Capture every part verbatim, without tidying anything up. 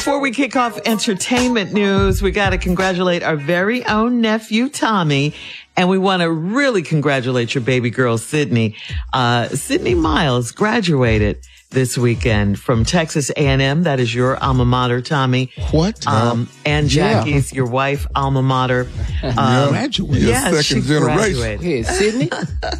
before we kick off entertainment news, we got to congratulate our very own nephew, Tommy. And we want to really congratulate your baby girl, Sydney. Uh, Sydney Miles graduated this weekend from Texas A and M. That is your alma mater, Tommy. What? Um, and Jackie's, yeah. your wife, alma mater. Um, graduated. Yeah, second she generation. graduated. Hey, Sydney?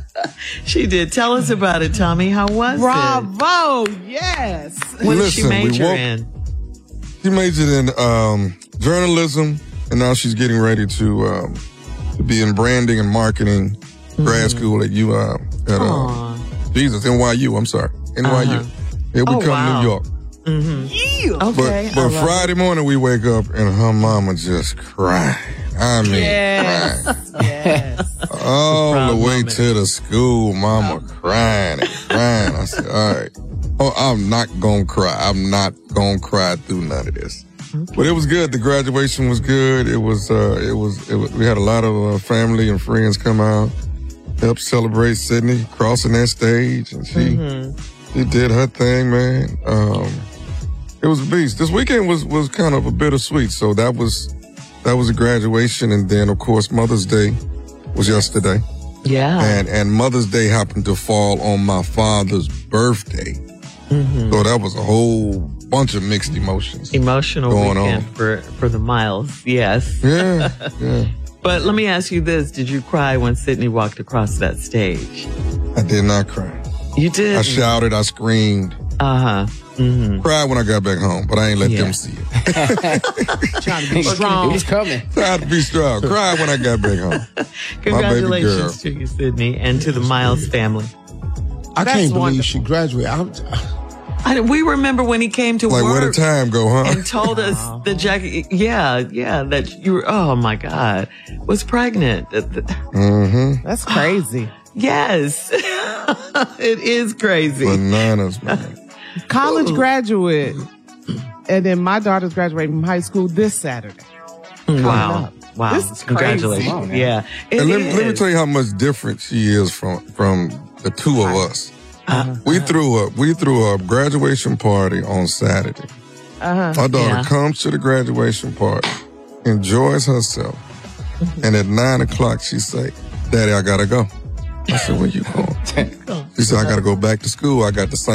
She did. Tell us about it, Tommy. How was Bravo. Yes. it? What did she Listen, we major woke- in? She majored in um, journalism, and now she's getting ready to, um, to be in branding and marketing, mm-hmm. grad school at U. Uh, at uh, Jesus N Y U. I'm sorry, N Y U. Uh-huh. Here we Oh, come, wow. New York. Mm-hmm. Yeah. Okay. But, but I love Friday morning we wake up and her mama just crying. I mean, Yes. crying. Yes. All Proud the way moment. to the school, mama crying and crying. I said, all right. Oh, I'm not gonna cry. I'm not gonna cry through none of this. Okay. But it was good. The graduation was good. It was, uh, it was, it was we had a lot of uh, family and friends come out, help celebrate Sydney crossing that stage, and she, Mm-hmm. she did her thing, man. Um, it was a beast. This weekend was, was kind of a bittersweet. So that was, that was a graduation. And then, of course, Mother's Day was yesterday. Yeah. And, and Mother's Day happened to fall on my father's birthday. Mm-hmm. So that was a whole bunch of mixed emotions. Emotional going weekend on. for for the Miles. Yes. Yeah, yeah. But let me ask you this: did you cry when Sydney walked across that stage? I did not cry. You did. I shouted, I screamed. Uh huh. Mm-hmm. Cried when I got back home, but I ain't let Yeah. them see it. Trying to be It strong. was coming. Tried to be strong. Cried when I got back home. Congratulations to you, Sydney, and to the Miles family. I That's can't believe wonderful. she graduated. I'm, I, we remember when he came to Like, where work the time go, huh? and told us that Jackie, yeah, yeah, that you were, oh my God, was pregnant. Mm-hmm. That's crazy. Yes, it is crazy. Bananas, man. College graduate. And then my daughter's graduating from high school this Saturday. Wow. up. Wow. This is Congratulations. crazy. Come on, man. Yeah. It And let, me- let me is. tell you how much different she is from, from the two of us. Uh, We threw up, we threw a graduation party on Saturday. Uh-huh. Our daughter Yeah. comes to the graduation party, enjoys herself, and at nine o'clock she say, "Daddy, I gotta go." I said, "Where you going?" She said, "I gotta go back to school. I got the same."